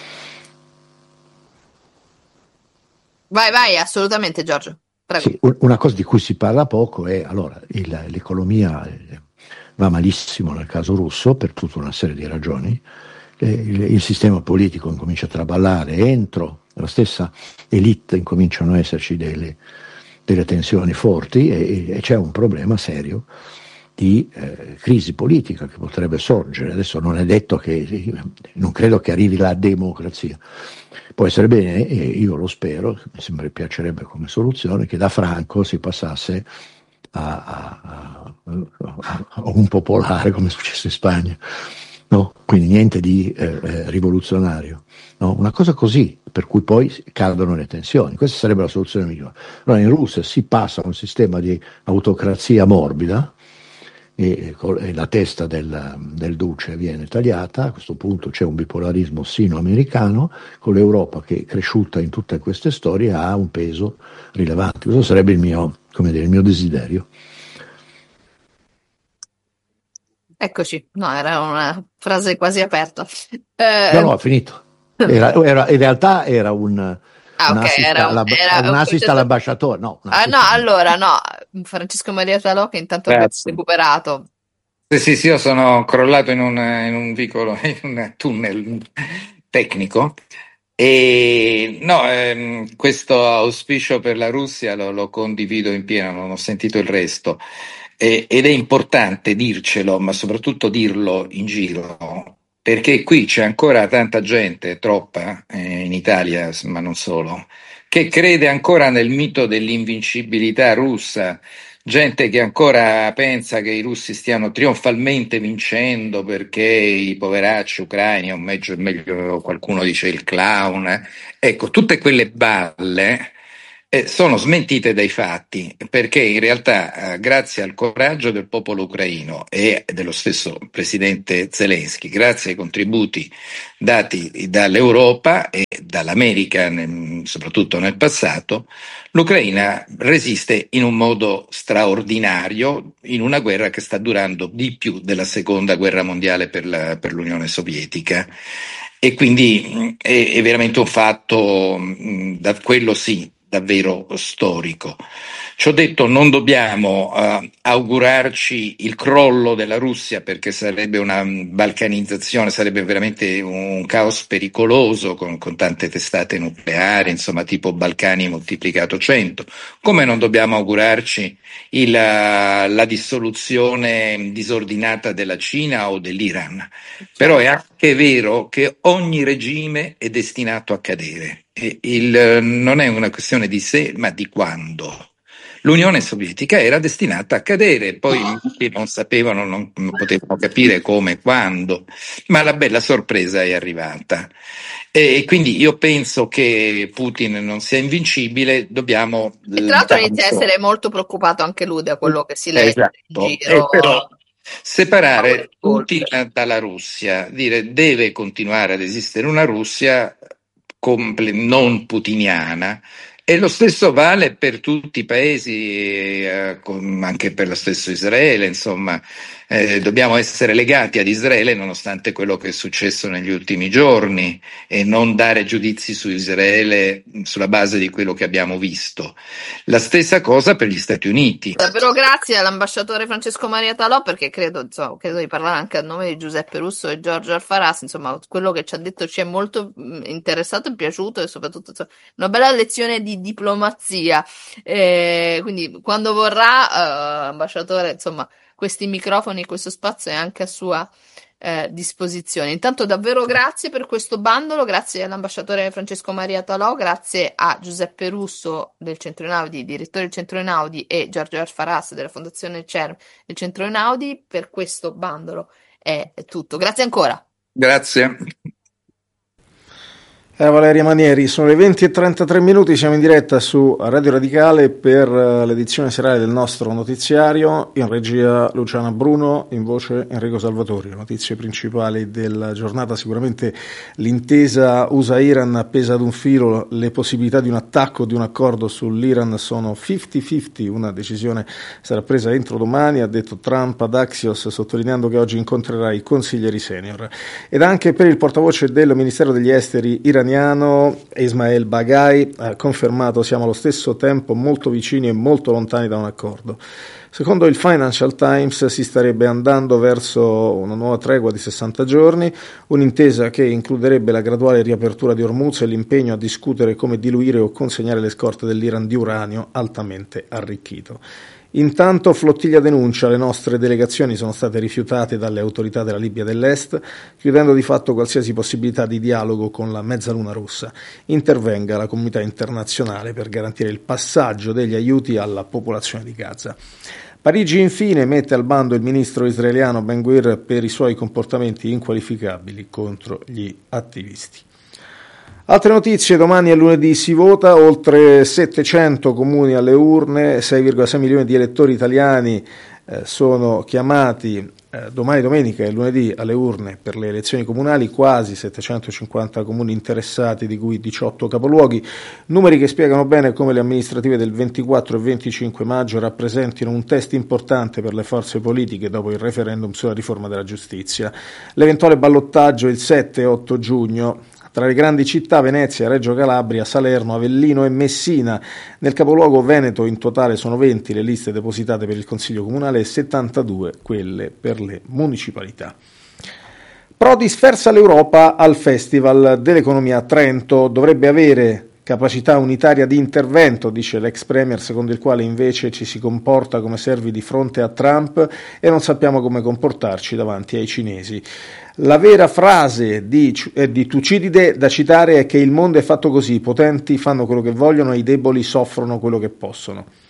Vai, vai, assolutamente Giorgio, prego. Sì, un- una cosa di cui si parla poco è, allora, il- l'economia eh, va malissimo nel caso russo per tutta una serie di ragioni, eh, il, il sistema politico incomincia a traballare, entro la stessa elite incominciano a esserci delle, delle tensioni forti e, e c'è un problema serio di eh, crisi politica che potrebbe sorgere. Adesso non è detto che, non credo che arrivi la democrazia. Può essere bene, e io lo spero, mi sembra piacerebbe come soluzione, che da Franco si passasse a, a- a- a un popolare come è successo in Spagna, no? Quindi niente di eh, eh, rivoluzionario, no? Una cosa così, per cui poi cadono le tensioni. Questa sarebbe la soluzione migliore. Allora in Russia si passa a un sistema di autocrazia morbida, e, e la testa del, del duce viene tagliata. A questo punto c'è un bipolarismo sino-americano, con l'Europa che è cresciuta in tutte queste storie ha un peso rilevante. Questo sarebbe il mio, come dire, il mio desiderio. Eccoci, no, era una frase quasi aperta. No, Eh, no, ho finito. Era, era- in realtà era un, ah, un ok, assist, era un, all'ab- era un un assist concetto. all'ambasciatore. No, un Ah, assist no, all'ambasciatore. allora no, Francesco Maria Talò che intanto abbiamo Grazie. recuperato. Sì, sì, sì, io sono crollato in un, in un vicolo, in un tunnel tecnico. E no, ehm, questo auspicio per la Russia lo, lo condivido in pieno, non ho sentito il resto. E- ed è importante dircelo, ma soprattutto dirlo in giro, perché qui c'è ancora tanta gente, troppa, eh, in Italia, ma non solo, che crede ancora nel mito dell'invincibilità russa, gente che ancora pensa che i russi stiano trionfalmente vincendo perché i poveracci ucraini, o meglio, meglio qualcuno dice il clown, eh. Ecco, tutte quelle balle eh, sono smentite dai fatti, perché in realtà eh, grazie al coraggio del popolo ucraino e dello stesso presidente Zelensky, grazie ai contributi dati dall'Europa e dall'America, nel, soprattutto nel passato, l'Ucraina resiste in un modo straordinario in una guerra che sta durando di più della seconda guerra mondiale per, la, per l'Unione Sovietica. E quindi è, è veramente un fatto, da quello sì, davvero storico. Ci ho detto, non dobbiamo uh, augurarci il crollo della Russia, perché sarebbe una balcanizzazione, sarebbe veramente un caos pericoloso con, con tante testate nucleari, insomma tipo Balcani moltiplicato cento, come non dobbiamo augurarci il, uh, la dissoluzione disordinata della Cina o dell'Iran. Però è anche vero che ogni regime è destinato a cadere. E il, non è una questione di se, ma di quando. L'Unione Sovietica era destinata a cadere, poi non sapevano, non potevano capire come e quando, ma la bella sorpresa è arrivata. E quindi io penso che Putin non sia invincibile, dobbiamo... E tra l'altro inizia a essere molto preoccupato anche lui da quello che si legge esatto. in giro. Eh, però separare Putin dalla Russia, dire deve continuare ad esistere una Russia comple- non putiniana, e lo stesso vale per tutti i paesi, eh, con, anche per lo stesso Israele, insomma, eh, dobbiamo essere legati ad Israele nonostante quello che è successo negli ultimi giorni e non dare giudizi su Israele sulla base di quello che abbiamo visto. La stessa cosa per gli Stati Uniti. Davvero grazie all'ambasciatore Francesco Maria Talò, perché credo, insomma, credo di parlare anche a nome di Giuseppe Russo e Giorgio Alfaras, insomma, quello che ci ha detto ci è molto interessato e piaciuto, e soprattutto insomma, una bella lezione di diplomazia, eh, quindi quando vorrà, eh, ambasciatore, insomma, questi microfoni, questo spazio è anche a sua eh, disposizione. Intanto davvero grazie per questo bandolo, grazie all'ambasciatore Francesco Maria Talò, grazie a Giuseppe Russo del Centro Einaudi, direttore del Centro Einaudi, e Giorgio Alfaras della Fondazione CERM del Centro Einaudi. Per questo bandolo è tutto. Grazie ancora. Grazie. Eh, Valeria Manieri, sono le venti e trentatré minuti, siamo in diretta su Radio Radicale per l'edizione serale del nostro notiziario, in regia Luciana Bruno, in voce Enrico Salvatori. Le notizie principali della giornata: sicuramente l'intesa U S A-Iran appesa ad un filo, le possibilità di un attacco, di un accordo sull'Iran sono cinquanta cinquanta, una decisione sarà presa entro domani, ha detto Trump ad Axios, sottolineando che oggi incontrerà i consiglieri senior. Ed anche per il portavoce del Ministero degli Esteri iraniano Ismail Baghai ha confermato: siamo allo stesso tempo molto vicini e molto lontani da un accordo. Secondo il Financial Times si starebbe andando verso una nuova tregua di sessanta giorni, un'intesa che includerebbe la graduale riapertura di Hormuz e l'impegno a discutere come diluire o consegnare le scorte dell'Iran di uranio altamente arricchito. Intanto Flottiglia denuncia: le nostre delegazioni sono state rifiutate dalle autorità della Libia dell'Est, chiudendo di fatto qualsiasi possibilità di dialogo con la Mezzaluna Rossa. Intervenga la comunità internazionale per garantire il passaggio degli aiuti alla popolazione di Gaza. Parigi infine mette al bando il ministro israeliano Ben-Gvir per i suoi comportamenti inqualificabili contro gli attivisti. Altre notizie: domani e lunedì si vota, oltre settecento comuni alle urne, sei virgola sei milioni di elettori italiani eh, sono chiamati eh, domani, domenica e lunedì alle urne per le elezioni comunali, quasi settecentocinquanta comuni interessati, di cui diciotto capoluoghi, numeri che spiegano bene come le amministrative del ventiquattro e venticinque maggio rappresentino un test importante per le forze politiche dopo il referendum sulla riforma della giustizia. L'eventuale ballottaggio il sette e otto giugno. Tra le grandi città Venezia, Reggio Calabria, Salerno, Avellino e Messina. Nel capoluogo veneto in totale sono venti le liste depositate per il Consiglio Comunale e settantadue quelle per le municipalità. Prodi sferza l'Europa al Festival dell'Economia a Trento, dovrebbe avere capacità unitaria di intervento, dice l'ex premier, secondo il quale invece ci si comporta come servi di fronte a Trump e non sappiamo come comportarci davanti ai cinesi. La vera frase di, eh, di Tucidide da citare è che il mondo è fatto così: i potenti fanno quello che vogliono e i deboli soffrono quello che possono.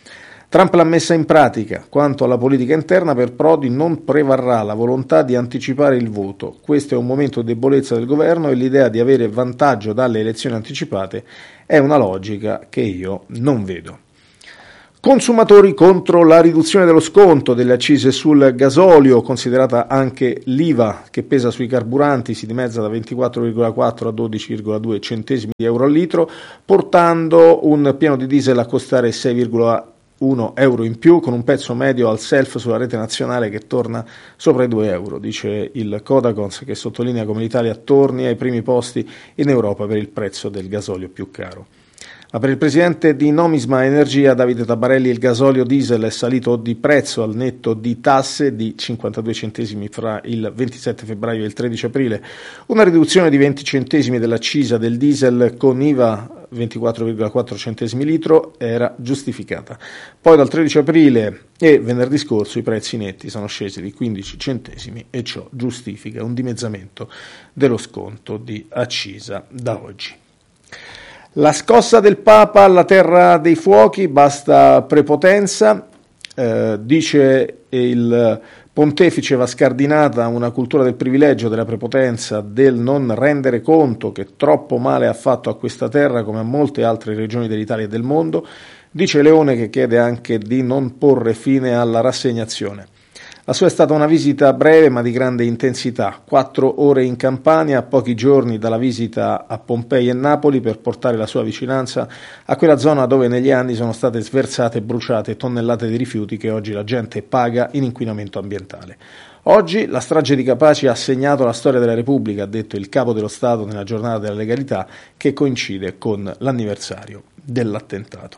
Trump l'ha messa in pratica. Quanto alla politica interna, per Prodi non prevarrà la volontà di anticipare il voto. Questo è un momento di debolezza del governo e l'idea di avere vantaggio dalle elezioni anticipate è una logica che io non vedo. Consumatori contro la riduzione dello sconto delle accise sul gasolio, considerata anche l'I V A che pesa sui carburanti, si dimezza da ventiquattro virgola quattro a dodici virgola due centesimi di euro al litro, portando un pieno di diesel a costare sei virgola uno euro in più, con un prezzo medio al self sulla rete nazionale che torna sopra i due euro, dice il Codacons, che sottolinea come l'Italia torni ai primi posti in Europa per il prezzo del gasolio più caro. Ma per il presidente di Nomisma Energia, Davide Tabarelli, il gasolio diesel è salito di prezzo al netto di tasse di cinquantadue centesimi fra il ventisette febbraio e il tredici aprile. Una riduzione di venti centesimi dell'accisa del diesel con I V A ventiquattro virgola quattro centesimi litro era giustificata. Poi dal tredici aprile e venerdì scorso i prezzi netti sono scesi di quindici centesimi e ciò giustifica un dimezzamento dello sconto di accisa da oggi. La scossa del Papa alla terra dei fuochi, basta prepotenza, eh, dice il pontefice, va scardinata una cultura del privilegio, della prepotenza, del non rendere conto che troppo male ha fatto a questa terra come a molte altre regioni dell'Italia e del mondo, dice Leone, che chiede anche di non porre fine alla rassegnazione. La sua è stata una visita breve ma di grande intensità, quattro ore in Campania, a pochi giorni dalla visita a Pompei e Napoli, per portare la sua vicinanza a quella zona dove negli anni sono state sversate e bruciate tonnellate di rifiuti che oggi la gente paga in inquinamento ambientale. Oggi la strage di Capaci ha segnato la storia della Repubblica, ha detto il capo dello Stato nella giornata della legalità, che coincide con l'anniversario dell'attentato.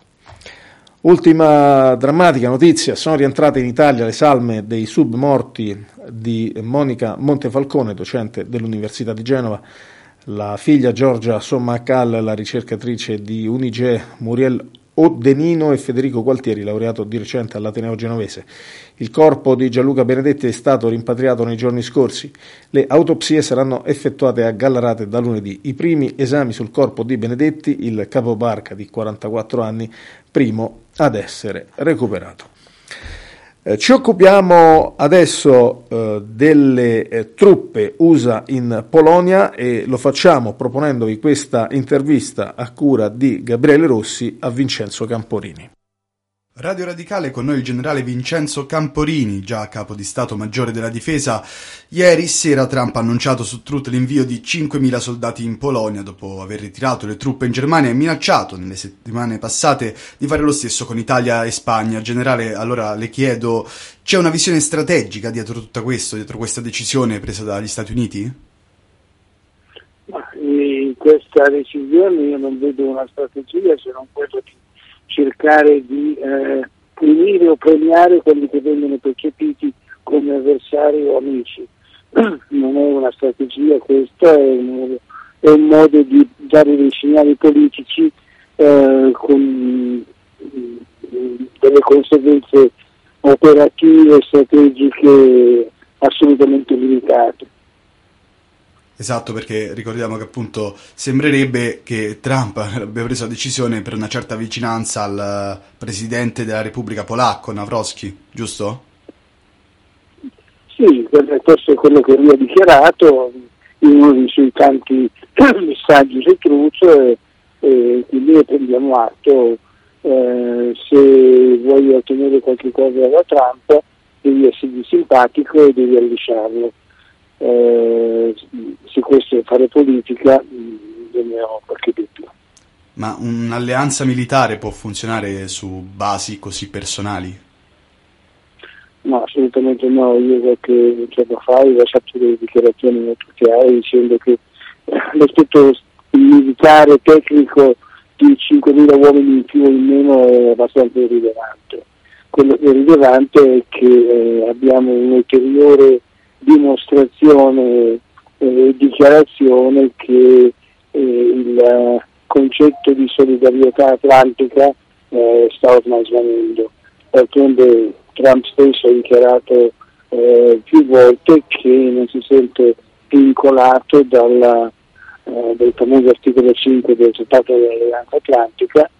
Ultima drammatica notizia: sono rientrate in Italia le salme dei submorti di Monica Montefalcone, docente dell'Università di Genova, la figlia Giorgia Sommacal, la ricercatrice di Unige Muriel Oddenino e Federico Gualtieri, laureato di recente all'Ateneo Genovese. Il corpo di Gianluca Benedetti è stato rimpatriato nei giorni scorsi. Le autopsie saranno effettuate a Gallarate da lunedì. I primi esami sul corpo di Benedetti, il capobarca di quarantaquattro anni, primo ad essere recuperato. Eh, ci occupiamo adesso eh, delle eh, truppe U S A in Polonia e lo facciamo proponendovi questa intervista a cura di Gabriele Rossi a Vincenzo Camporini. Radio Radicale, con noi il generale Vincenzo Camporini, già capo di Stato Maggiore della Difesa. Ieri sera Trump ha annunciato su Truth l'invio di cinquemila soldati in Polonia dopo aver ritirato le truppe in Germania e minacciato nelle settimane passate di fare lo stesso con Italia e Spagna. Generale, allora le chiedo, c'è una visione strategica dietro tutto questo, dietro questa decisione presa dagli Stati Uniti? Ma in questa decisione io non vedo una strategia se non quella di cercare di eh, punire o premiare quelli che vengono percepiti come avversari o amici. Non è una strategia questa, è un, è un modo di dare dei segnali politici eh, con delle conseguenze operative e strategiche assolutamente limitate. Esatto, perché ricordiamo che appunto sembrerebbe che Trump abbia preso la decisione per una certa vicinanza al presidente della Repubblica polacco, Nawrocki, giusto? Sì, questo è quello che lui ha dichiarato in uno dei suoi tanti messaggi su Truth e, e quindi ne prendiamo atto. Eh, se vuoi ottenere qualche cosa da Trump devi essergli simpatico e devi allisciarlo. Eh, se questo è fare politica, ne ho qualche dubbio. Ma un'alleanza militare può funzionare su basi così personali? No, assolutamente no. Io qualche giorno fa ho lasciato delle dichiarazioni molto chiare dicendo che l'aspetto militare tecnico di cinquemila uomini in più o in meno è abbastanza irrilevante. Quello che è rilevante è che eh, abbiamo un'ulteriore dimostrazione e eh, dichiarazione che eh, il uh, concetto di solidarietà atlantica eh, sta ormai svanendo. D'altronde Trump stesso ha dichiarato eh, più volte che non si sente vincolato dalla, eh, dal famoso articolo cinque del Trattato dell'Alleanza Atlantica,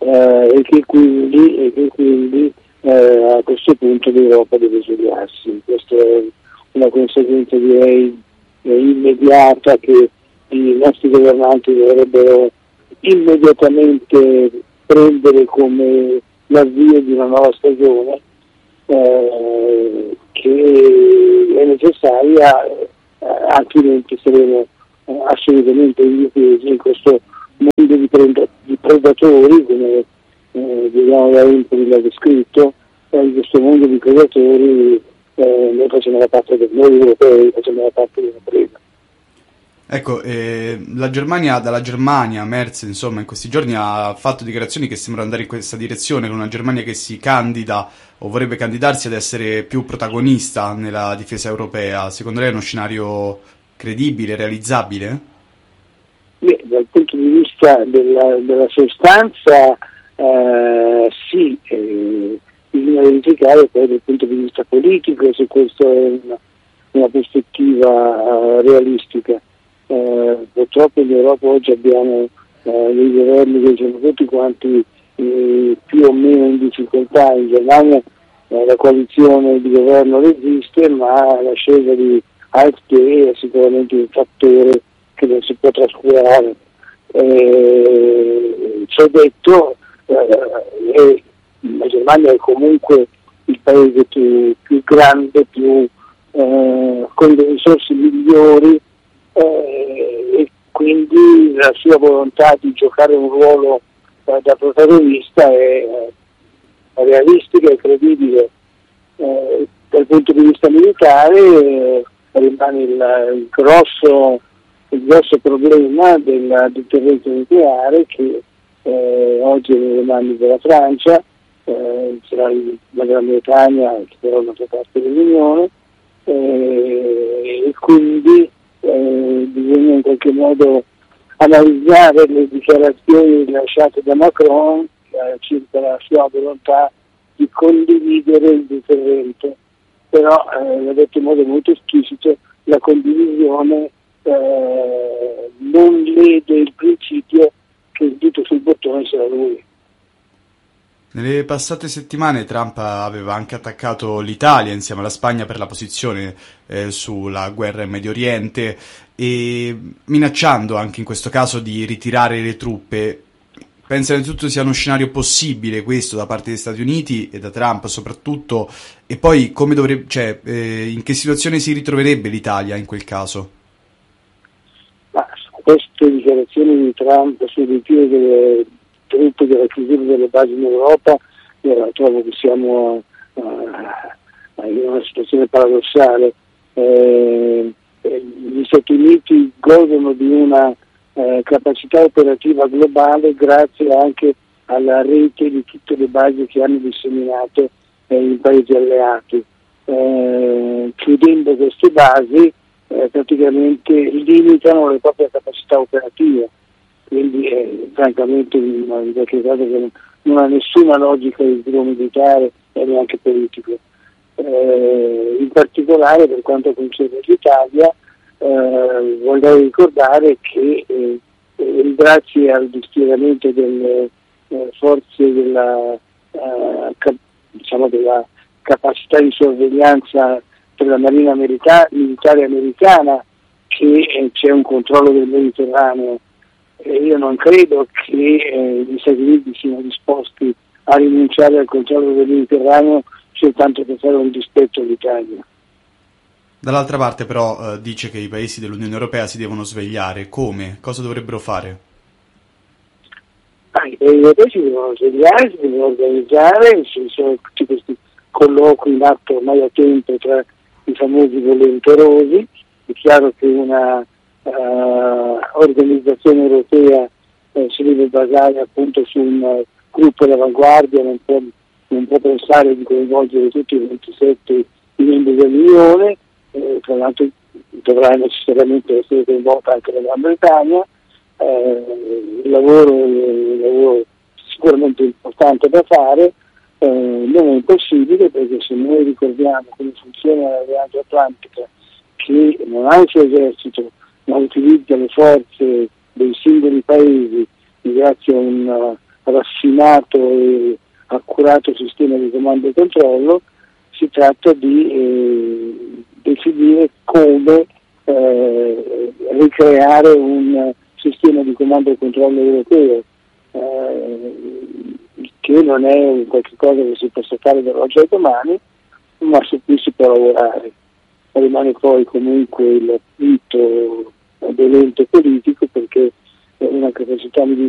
eh, e che quindi, e che quindi eh, a questo punto l'Europa deve svegliarsi. Questa è una conseguenza, direi, eh, immediata, che i nostri governanti dovrebbero immediatamente prendere come l'avvio di una nuova stagione eh, che è necessaria, eh, altrimenti saremo eh, assolutamente indifesi in questo mondo di, preda- di predatori, come eh, Giuliano da Empoli l'ha descritto. Eh, in questo mondo di predatori eh, noi facciamo la parte del noi europei, facciamo la parte della preda. Ecco, eh, la Germania, dalla Germania, Merz, insomma, in questi giorni ha fatto dichiarazioni che sembrano andare in questa direzione, con una Germania che si candida o vorrebbe candidarsi ad essere più protagonista nella difesa europea. Secondo lei è uno scenario credibile, realizzabile? Beh, dal punto di vista della, della sostanza, eh, sì, eh, bisogna verificare poi dal punto di vista politico se questa è una, una prospettiva uh, realistica. Eh, purtroppo in Europa oggi abbiamo eh, dei governi che sono tutti quanti eh, più o meno in difficoltà. In Germania eh, la coalizione di governo resiste, ma l'ascesa di A F D è sicuramente un fattore che non si può trascurare. Eh, ciò detto, eh, la Germania è comunque il paese più, più grande, più, eh, con le risorse migliori, eh, e quindi la sua volontà di giocare un ruolo eh, da protagonista è, è realistica e credibile. Eh, dal punto di vista militare eh, rimane il, il grosso il grosso problema del deterrente nucleare, che eh, oggi è nelle mani della Francia, eh, sarà la Gran Bretagna che però non fa parte dell'Unione, eh, e quindi eh, bisogna in qualche modo analizzare le dichiarazioni rilasciate da Macron eh, circa la sua volontà di condividere il deterrente, però eh, l'ha detto in modo molto esplicito: la condivisione Eh, non lede il principio che il dito sul bottone sarà lui. Nelle passate settimane Trump aveva anche attaccato l'Italia insieme alla Spagna per la posizione eh, sulla guerra in Medio Oriente, e minacciando anche in questo caso di ritirare le truppe. Pensa innanzitutto sia uno scenario possibile questo da parte degli Stati Uniti e da Trump soprattutto, e poi come dovrebbe, cioè, eh, in che situazione si ritroverebbe l'Italia in quel caso? Ma queste dichiarazioni di Trump sul ritiro delle truppe, della chiusura delle basi in Europa, io trovo che siamo uh, in una situazione paradossale. Eh, gli Stati Uniti godono di una eh, capacità operativa globale grazie anche alla rete di tutte le basi che hanno disseminato eh, in paesi alleati. Eh, chiudendo queste basi Eh, praticamente limitano le proprie capacità operative, quindi è francamente una decretata che non ha nessuna logica di sviluppo militare e neanche politico. Eh, in particolare per quanto concerne l'Italia, eh, vorrei ricordare che eh, eh, grazie al dispiegamento delle eh, forze della, eh, cap- diciamo della capacità di sorveglianza per la Marina americana, militare americana, che eh, c'è un controllo del Mediterraneo. E io non credo che eh, gli Stati Uniti siano disposti a rinunciare al controllo del Mediterraneo soltanto per fare un dispetto all'Italia. Dall'altra parte però eh, dice che i paesi dell'Unione Europea si devono svegliare. Come? Cosa dovrebbero fare? Ah, i paesi europei si devono svegliare, si devono organizzare, ci sono tutti questi colloqui in atto ormai a tempo tra i famosi volenterosi. È chiaro che una uh, organizzazione europea eh, si deve basare appunto su un uh, gruppo d'avanguardia, non può, non può pensare di coinvolgere tutti i ventisette i membri dell'Unione, eh, tra l'altro dovrà necessariamente essere coinvolta anche la Gran Bretagna. Eh, il lavoro è un lavoro sicuramente importante da fare. Eh, non è impossibile, perché se noi ricordiamo come funziona l'Alleanza Atlantica, che non ha il suo esercito ma utilizza le forze dei singoli paesi grazie a un raffinato e accurato sistema di comando e controllo, si tratta di eh, decidere come eh, ricreare un sistema di comando e controllo europeo, eh, che non è un qualche cosa che si possa fare dall'oggi al domani, ma su cui si può lavorare. Rimane poi comunque il punto dell'ente politico, perché una capacità militare